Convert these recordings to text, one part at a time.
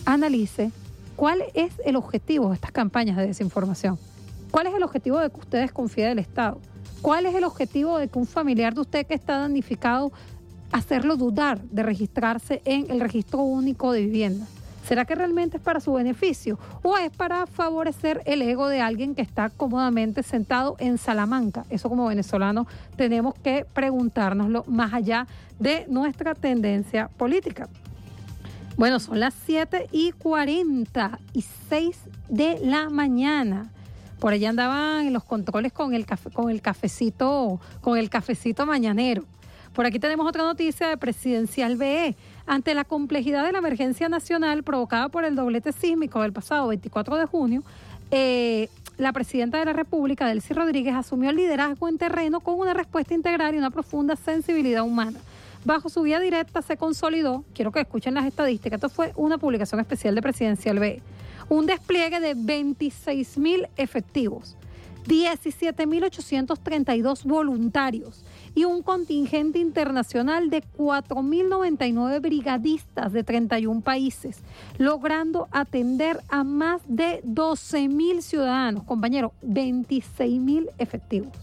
analice cuál es el objetivo de estas campañas de desinformación. ¿Cuál es el objetivo de que usted desconfíe del Estado? ¿Cuál es el objetivo de que un familiar de usted que está damnificado, hacerlo dudar de registrarse en el registro único de vivienda? ¿Será que realmente es para su beneficio o es para favorecer el ego de alguien que está cómodamente sentado en Salamanca? Eso como venezolanos tenemos que preguntárnoslo más allá de nuestra tendencia política. Bueno, son las 7:46 de la mañana. Por allá andaban en los controles con el cafecito mañanero. Por aquí tenemos otra noticia de Presidencial BE. Ante la complejidad de la emergencia nacional provocada por el doblete sísmico del pasado 24 de junio, la presidenta de la República, Delcy Rodríguez, asumió el liderazgo en terreno con una respuesta integral y una profunda sensibilidad humana. Bajo su vía directa se consolidó, quiero que escuchen las estadísticas, esto fue una publicación especial de Presidencial BE, un despliegue de 26.000 efectivos, 17.832 voluntarios y un contingente internacional de 4.099 brigadistas de 31 países, logrando atender a más de 12.000 ciudadanos. Compañeros, 26.000 efectivos.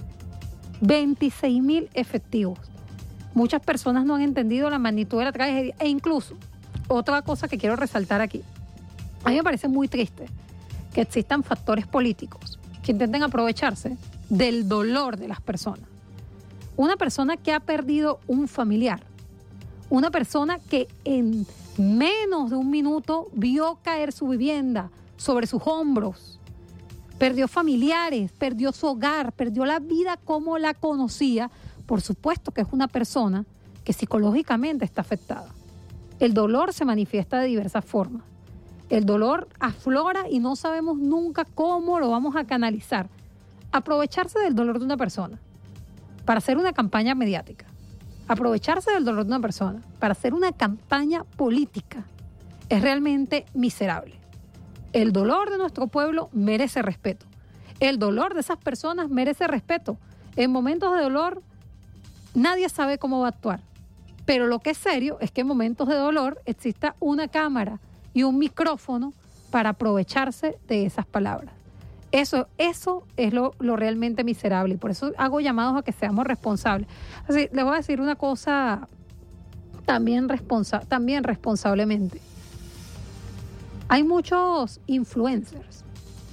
26.000 efectivos. Muchas personas no han entendido la magnitud de la tragedia. E incluso, otra cosa que quiero resaltar aquí. A mí me parece muy triste que existan factores políticos que intenten aprovecharse del dolor de las personas. Una persona que ha perdido un familiar, una persona que en menos de un minuto vio caer su vivienda sobre sus hombros, perdió familiares, perdió su hogar, perdió la vida como la conocía. Por supuesto que es una persona que psicológicamente está afectada. El dolor se manifiesta de diversas formas. El dolor aflora y no sabemos nunca cómo lo vamos a canalizar. Aprovecharse del dolor de una persona para hacer una campaña mediática, aprovecharse del dolor de una persona para hacer una campaña política, es realmente miserable. El dolor de nuestro pueblo merece respeto. El dolor de esas personas merece respeto. En momentos de dolor, nadie sabe cómo va a actuar. Pero lo que es serio es que en momentos de dolor exista una cámara y un micrófono para aprovecharse de esas palabras. Eso es lo realmente miserable y por eso hago llamados a que seamos responsables. Así, les voy a decir una cosa también responsablemente. Hay muchos influencers,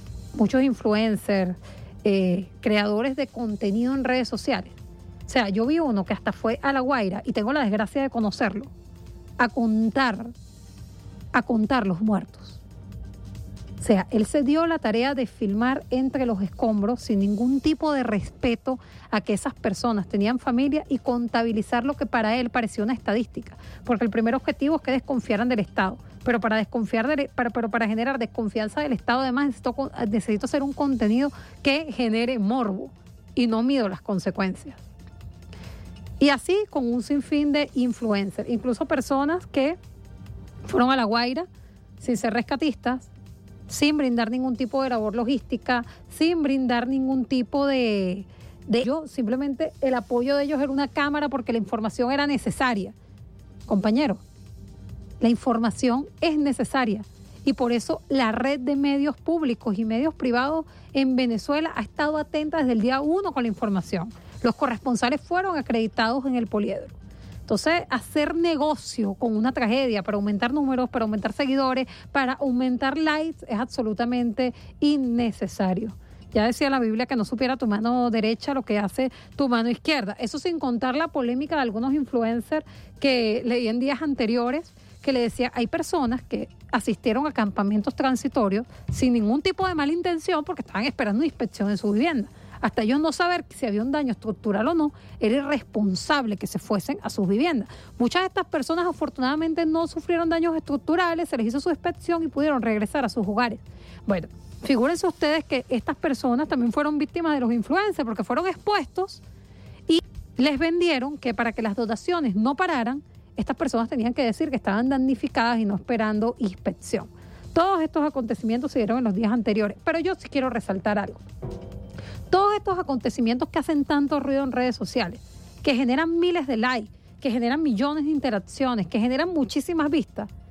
creadores de contenido en redes sociales. O sea, yo vi uno que hasta fue a La Guaira y tengo la desgracia de conocerlo, a contar los muertos. O sea, él se dio la tarea de filmar entre los escombros sin ningún tipo de respeto a que esas personas tenían familia y contabilizar lo que para él parecía una estadística. Porque el primer objetivo es que desconfiaran del Estado. Pero para generar desconfianza del Estado, además necesito hacer un contenido que genere morbo y no mido las consecuencias. Y así con un sinfín de influencers, incluso personas que fueron a La Guaira sin ser rescatistas, sin brindar ningún tipo de labor logística, sin brindar ningún tipo de ellos, simplemente el apoyo de ellos era una cámara porque la información era necesaria. Compañeros, la información es necesaria y por eso la red de medios públicos y medios privados en Venezuela ha estado atenta desde el día 1 con la información. Los corresponsales fueron acreditados en el Poliedro. Entonces, hacer negocio con una tragedia para aumentar números, para aumentar seguidores, para aumentar likes, es absolutamente innecesario. Ya decía la Biblia que no supiera tu mano derecha lo que hace tu mano izquierda. Eso sin contar la polémica de algunos influencers que leí en días anteriores, que le decía, hay personas que asistieron a campamentos transitorios sin ningún tipo de mala intención porque estaban esperando una inspección en su vivienda. Hasta ellos no saber si había un daño estructural o no, era irresponsable que se fuesen a sus viviendas. Muchas de estas personas afortunadamente no sufrieron daños estructurales, se les hizo su inspección y pudieron regresar a sus hogares. Bueno, figúrense ustedes que estas personas también fueron víctimas de los influencers porque fueron expuestos y les vendieron que para que las dotaciones no pararan, estas personas tenían que decir que estaban damnificadas y no esperando inspección. Todos estos acontecimientos se dieron en los días anteriores, pero yo sí quiero resaltar algo. Todos estos acontecimientos que hacen tanto ruido en redes sociales, que generan miles de likes, que generan millones de interacciones, que generan muchísimas vistas,